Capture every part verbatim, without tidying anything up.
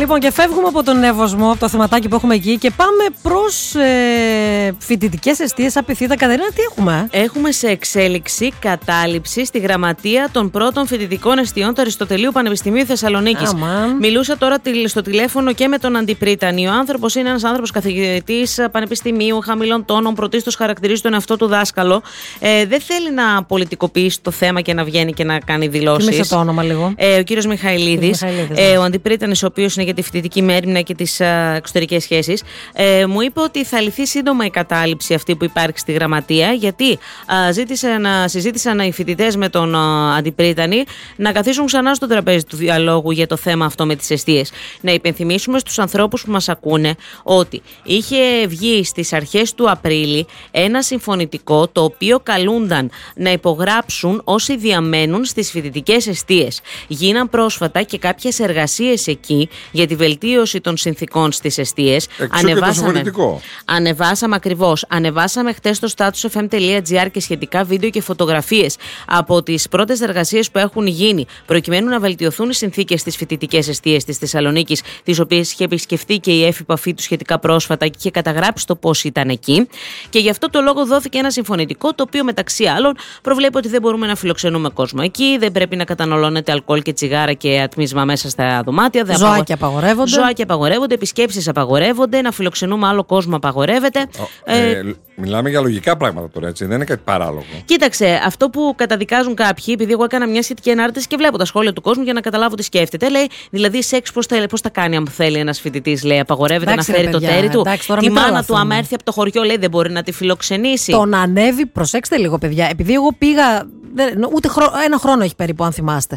Λοιπόν, και φεύγουμε από τον Εύωσμο, από το θεματάκι που έχουμε εκεί, και πάμε προς ε, φοιτητικές εστίες. Απειθήτα, Κατερίνα, τι έχουμε? Έχουμε σε εξέλιξη κατάληψη στη γραμματεία των πρώτων φοιτητικών εστιών του Αριστοτελείου Πανεπιστημίου Θεσσαλονίκης. Αμάν. Μιλούσα τώρα στο τηλέφωνο και με τον Αντιπρίτανη. Ο άνθρωπος είναι ένας άνθρωπος καθηγητής πανεπιστημίου, χαμηλών τόνων, πρωτίστως χαρακτηρίζει τον εαυτό του δάσκαλο. Ε, δεν θέλει να πολιτικοποιήσει το θέμα και να βγαίνει και να κάνει δηλώσεις. Τι με σε το όνομα λίγο. Ε, ο κύριος Μιχαηλίδης, ε, ο Αντιπρίτανης, ο οποίος είναι για τη φοιτητική μέρημνα και τις uh, εξωτερικές σχέσεις, ε, μου είπε ότι θα λυθεί σύντομα η κατάληψη αυτή που υπάρχει στη γραμματεία, γιατί uh, ζήτησε να, συζήτησαν οι φοιτητές με τον uh, Αντιπρίτανη να καθίσουν ξανά στο τραπέζι του διαλόγου για το θέμα αυτό με τις εστίες. Να υπενθυμίσουμε στους ανθρώπους που μας ακούνε ότι είχε βγει στις αρχές του Απρίλη ένα συμφωνητικό, το οποίο καλούνταν να υπογράψουν όσοι διαμένουν στις φοιτητικές εστίες. Γίναν πρόσφατα και κάποιες εργασίες εκεί για τη βελτίωση των συνθήκων στις εστίες. Ανεβάσαμε, ανεβάσαμε ακριβώς. Ανεβάσαμε χτες στο status εφ εμ τελεία τζι άρ και σχετικά βίντεο και φωτογραφίες από τις πρώτες εργασίες που έχουν γίνει προκειμένου να βελτιωθούν οι συνθήκες στις φοιτητικές εστίες της Θεσσαλονίκης, τις οποίες είχε επισκεφθεί και η ΕΦ επαφή του σχετικά πρόσφατα και είχε καταγράψει το πώς ήταν εκεί. Και γι' αυτό το λόγο δόθηκε ένα συμφωνητικό, το οποίο μεταξύ άλλων προβλέπει ότι δεν μπορούμε να φιλοξενούμε κόσμο εκεί, δεν πρέπει να καταναλώνεται αλκοόλ και τσιγάρα και ατμίσμα μέσα στα δωμάτια. Ζωάκια απαγορεύονται. Ζωάκια απαγορεύονται, επισκέψεις απαγορεύονται, να φιλοξενούμε άλλο κόσμο απαγορεύεται. Ε, ε, μιλάμε για λογικά πράγματα τώρα, έτσι. Δεν είναι κάτι παράλογο. Κοίταξε, αυτό που καταδικάζουν κάποιοι, επειδή εγώ έκανα μια σχετική ανάρτηση και βλέπω τα σχόλια του κόσμου για να καταλάβω τι σκέφτεται. Λέει, δηλαδή, σεξ πώς θα, πώς θα κάνει αν θέλει ένας φοιτητής, λέει, απαγορεύεται. Εντάξει, να φέρει το τέρι του. Εντάξει, τη μάνα του, άμα έρθει από το χωριό, λέει, δεν μπορεί να τη φιλοξενήσει. Τον ανέβει, προσέξτε λίγο, παιδιά, επειδή εγώ πήγα. Δεν, ούτε χρόνο, ένα χρόνο έχει περίπου, αν θυμάστε.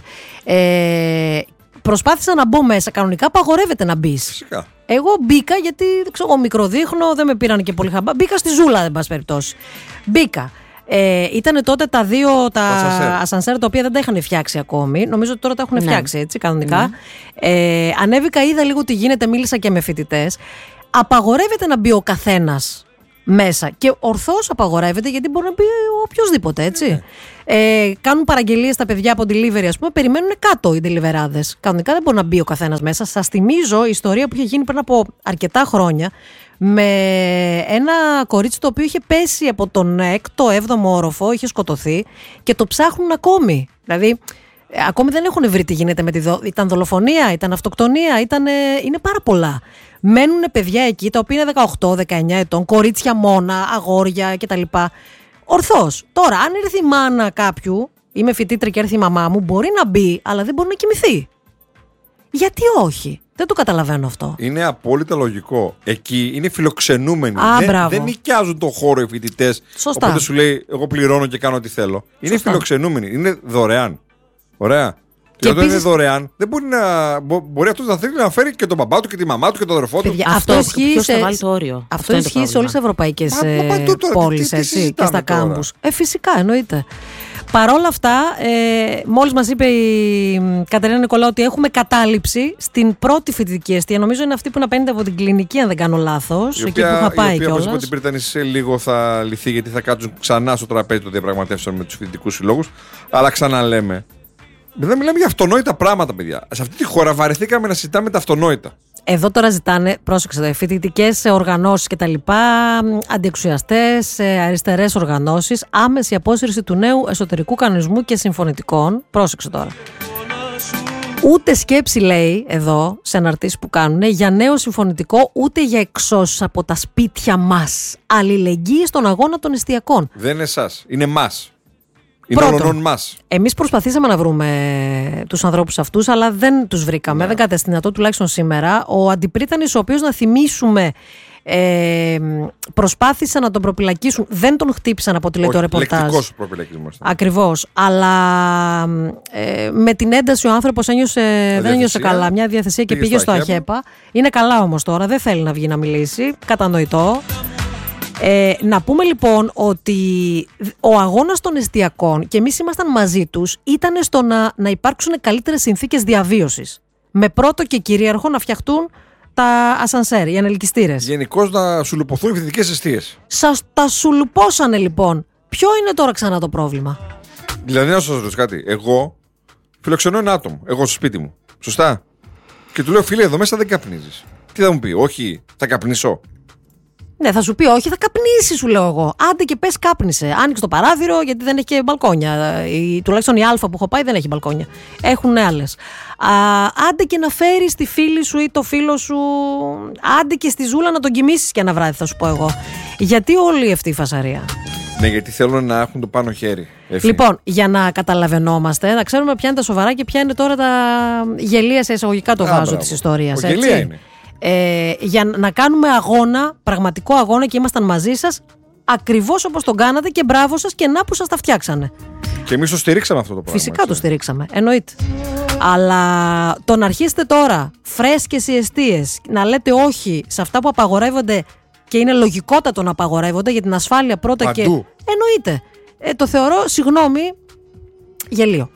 Ε, προσπάθησα να μπω μέσα. Κανονικά απαγορεύεται να μπει. Φυσικά. Εγώ μπήκα γιατί ξέρω, εγώ μικροδείχνω, δεν με πήραν και πολύ χαμπά. Μπήκα στη ζούλα, εν πάση περιπτώσει. Μπήκα. Ε, ήταν τότε τα δύο τα ασανσέρ, τα οποία δεν τα είχαν φτιάξει ακόμη. Νομίζω ότι τώρα τα έχουν ναι. φτιάξει έτσι, κανονικά. Ναι. Ε, ανέβηκα, είδα λίγο τι γίνεται, μίλησα και με φοιτητές. Απαγορεύεται να μπει ο καθένας μέσα. Και ορθώς απαγορεύεται, γιατί μπορεί να μπει οποιοδήποτε, έτσι. Yeah. Ε, κάνουν παραγγελίες τα παιδιά από delivery, ας πούμε, περιμένουν κάτω οι deliverάδες. Κανονικά δεν μπορεί να μπει ο καθένας μέσα. Σας θυμίζω η ιστορία που είχε γίνει πριν από αρκετά χρόνια με ένα κορίτσι το οποίο είχε πέσει από τον έκτο έβδομο όροφο, είχε σκοτωθεί και το ψάχνουν ακόμη. Δηλαδή, ακόμη δεν έχουν βρει τι γίνεται με τη δο... Ήταν δολοφονία, ήταν αυτοκτονία, ήταν... είναι πάρα πολλά. Μένουν παιδιά εκεί τα οποία είναι δεκαοκτώ δεκαεννιά ετών, κορίτσια μόνα, αγόρια κτλ. Ορθώς. Τώρα, αν έρθει η μάνα κάποιου, είμαι φοιτήτρια και έρθει η μαμά μου, μπορεί να μπει, αλλά δεν μπορεί να κοιμηθεί. Γιατί όχι? Δεν το καταλαβαίνω αυτό. Είναι απόλυτα λογικό. Εκεί είναι φιλοξενούμενοι. Α, δεν, δεν νοικιάζουν τον χώρο οι φοιτητές. Σωστά. Οπότε σου λέει, εγώ πληρώνω και κάνω ό,τι θέλω. Είναι Σωστά. φιλοξενούμενοι. Είναι δωρεάν. Ωραία. Και, και όταν επίσης... είναι δωρεάν, δεν μπορεί, να, μπορεί αυτός να θέλει να φέρει και τον μπαμπά του και τη μαμά του και τον αδερφό του. Παιδιά, αυτό, αυτό ισχύει σε, αυτό αυτό ισχύει σε όλες τις ευρωπαϊκές πόλεις και στα κάμπους. Ε, φυσικά, εννοείται. Παρ' όλα αυτά, ε, μόλις μας είπε η Κατερίνα Νικολάου ότι έχουμε κατάληψη στην πρώτη φοιτητική εστία. Νομίζω είναι αυτή που είναι απέναντι από την κλινική, αν δεν κάνω λάθος. Εκεί που είχα πάει κιόλας. Η οποία, την Πρίτανη, σε λίγο θα λυθεί, γιατί θα κάτσουν ξανά στο τραπέζι των διαπραγματεύσεων με τους φοιτητικούς συλλόγους. Αλλά ξαναλέμε. Δεν μιλάμε για αυτονόητα πράγματα, παιδιά. Σε αυτή τη χώρα βαρεθήκαμε να συζητάμε τα αυτονόητα. Εδώ τώρα ζητάνε, πρόσεξε εδώ, φοιτητικές οργανώσεις κτλ., αντιεξουσιαστές, αριστερές οργανώσεις, άμεση απόσυρση του νέου εσωτερικού κανονισμού και συμφωνητικών. Πρόσεξε τώρα. Ούτε σκέψη, λέει εδώ, σε αναρτήσεις που κάνουν, για νέο συμφωνητικό, ούτε για εξώσεις από τα σπίτια μας. Αλληλεγγύη στον αγώνα των εστιακών. Δεν είναι εσάς, είναι μας. Πρώτον, εμείς προσπαθήσαμε να βρούμε τους ανθρώπους αυτούς, αλλά δεν τους βρήκαμε, ναι. δεν κατέστη δυνατό, τουλάχιστον σήμερα. Ο Αντιπρίτανης, ο οποίος, να θυμίσουμε, ε, προσπάθησαν να τον προπυλακίσουν, δεν τον χτύπησαν από τη λέει το ρεπορτάζ. Λεκτικός προπυλακισμός. Ακριβώς. Αλλά ε, με την ένταση ο άνθρωπος ένιωσε, δεν ένιωσε καλά. Μια διαθεσία και πήγε στο ΑΧΕΠΑ. Είναι καλά όμως τώρα, δεν θέλει να βγει να μιλήσει. Κατανοητό. Ε, να πούμε λοιπόν ότι ο αγώνας των εστιακών, και εμείς ήμασταν μαζί τους, ήταν στο να, να υπάρξουν καλύτερες συνθήκες διαβίωσης. Με πρώτο και κυρίαρχο να φτιαχτούν τα ασανσέρ, οι ανελκυστήρες. Γενικώς να σουλουπωθούν οι φοιτητικές εστίες. Σας τα σουλουπώσανε λοιπόν. Ποιο είναι τώρα ξανά το πρόβλημα? Δηλαδή, να σας ρωτήσω κάτι. Εγώ φιλοξενώ ένα άτομο. Εγώ στο σπίτι μου. Σωστά. Και του λέω, φίλε, εδώ μέσα δεν καπνίζεις. Τι θα μου πει, όχι, θα καπνίσω. Ναι, θα σου πει, όχι, θα καπνίσει, σου λέω εγώ. Άντε και πες κάπνισε. Άνοιξε το παράθυρο, γιατί δεν έχει και μπαλκόνια. Η, τουλάχιστον η Α που έχω πάει δεν έχει μπαλκόνια. Έχουν άλλες. Άντε και να φέρεις τη φίλη σου ή το φίλο σου. Άντε και στη ζούλα να τον κοιμήσεις και ένα βράδυ, θα σου πω εγώ. Γιατί όλη αυτή η φασαρία. Ναι, γιατί θέλουν να έχουν το πάνω χέρι. Έφυγε. Λοιπόν, για να καταλαβαίνόμαστε, να ξέρουμε ποια είναι τα σοβαρά και ποια είναι τώρα τα γελία σε εισαγωγικά το Α, βάζω της ιστορίας. Γελία είναι. Ε, για να κάνουμε αγώνα, πραγματικό αγώνα και ήμασταν μαζί σας ακριβώς όπως τον κάνατε και μπράβο σας και να που σας τα φτιάξανε. Και εμείς το στηρίξαμε αυτό το πράγμα. Φυσικά έτσι. Το στηρίξαμε, εννοείται. Αλλά το να αρχίσετε τώρα φρέσκες οι εστίες, να λέτε όχι σε αυτά που απαγορεύονται και είναι λογικότατο να απαγορεύονται για την ασφάλεια πρώτα. Παντού. Και εννοείται. Ε, το θεωρώ, συγγνώμη, γελίο.